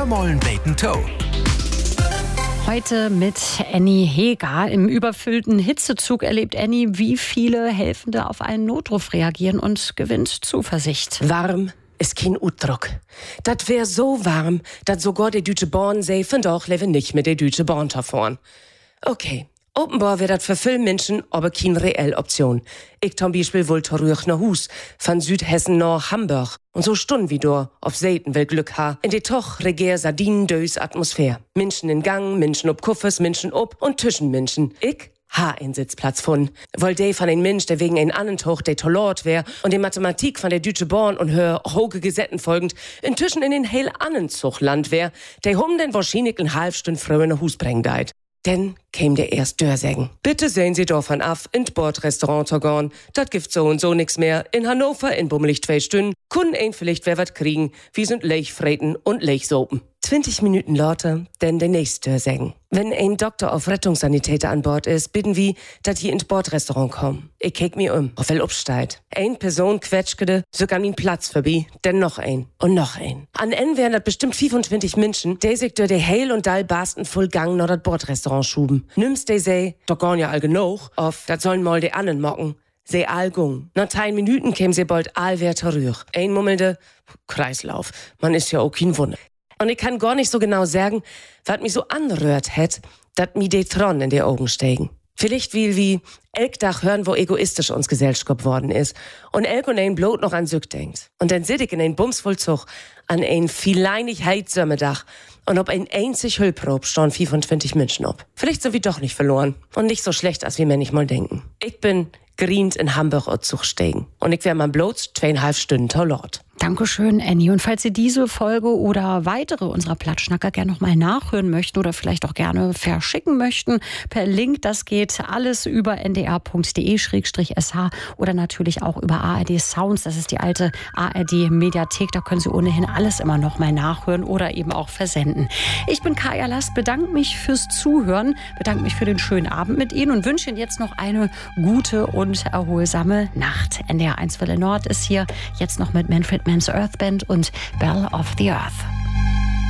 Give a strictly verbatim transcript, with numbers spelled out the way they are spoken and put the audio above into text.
mollen beten Toe. Heute mit Annie Heger. Im überfüllten Hitzezug erlebt Annie, wie viele Helfende auf einen Notruf reagieren und gewinnt Zuversicht. Warm ist kein Utdruck. Dat wär so warm, dat sogar die Deutsche Bahn sei von doch lebe nicht mit der Deutsche Bahn fahren. Okay, offenbar wär dat für viele Menschen aber keine reelle Option. Ich zum Beispiel wollte rüch nach Hus, von Südhessen nach Hamburg. Und so Stunden wie du auf Seiten will Glück ha. In die toch regier Sardinen-dös Atmosphäre. Menschen in Gang, Menschen ob Kuffers, Menschen ob und zwischen Menschen. Ich ha einen Sitzplatz von. Weil de von ein Mensch, der wegen ein anderen Toch der Tollort wär und die Mathematik von der Deutsche Bahn und hör hoge Gesetten folgend inzwischen in den hell annen Zuchtland wär, der hum den wahrscheinlich ein halbstund früher nach Hus bringen deit. Denn käm der erst Dörsägen. Bitte sehen Sie davon af in Bordrestaurant zu gehen. Dat gibt so und so nix mehr. In Hannover in bummelig zwei Stunden. Kunden ein vielleicht wer wat kriegen. Wir sind Lechfreten und Lechsopen. zwanzig Minuten lauter, denn der nächste Dörsägen. Wenn ein Doktor auf Rettungssanitäter an Bord ist, bitten wir, dass hier ins Bordrestaurant kommen. Ich kick mir um, auf wel upsteigt. Ein Person quetschgede, sogar min Platz vorbei, denn noch ein und noch ein. An N wären das bestimmt fünfundzwanzig Menschen, die sich durch die Heil und Dall barsten voll Gang nach das Bordrestaurant schuben. Nimmst die sei, doch gar ja all genug, auf, dat sollen mal die annen mocken. Se all gung. Nach drei Minuten käm sie bald all wer terrüch. Ein mummelnde Kreislauf. Man ist ja auch kein Wunder. Und ich kann gar nicht so genau sagen, was mich so anrührt hätt, dat mi de Tron in die Augen steigen. Vielleicht will wie elk Dach hören, wo egoistisch uns Gesellschaft geworden ist. Und elk und ein Blut noch an Sück denkt. Und dann sit ich in ein Bumsvollzug an ein vieleinig Heizsömmedach. Und ob ein einzig Hüllprob stehen fünfundzwanzig Menschen ob. Vielleicht so wie doch nicht verloren. Und nicht so schlecht, als wir mir nicht mal denken. Ich bin grient in Hamburg und Zug steigen. Und ich wär mal bloß zweieinhalb Stunden Tollort. Dankeschön, Annie. Und falls Sie diese Folge oder weitere unserer Plattschnacker gerne noch mal nachhören möchten oder vielleicht auch gerne verschicken möchten, per Link, das geht alles über n d r punkt d e schrägstrich s h oder natürlich auch über A R D Sounds. Das ist die alte A R D-Mediathek. Da können Sie ohnehin alles immer noch mal nachhören oder eben auch versenden. Ich bin Kaya Last, bedanke mich fürs Zuhören, bedanke mich für den schönen Abend mit Ihnen und wünsche Ihnen jetzt noch eine gute und erholsame Nacht. N D R eins Welle Nord ist hier jetzt noch mit Manfred Mann's Earth Band und Belle of the Earth.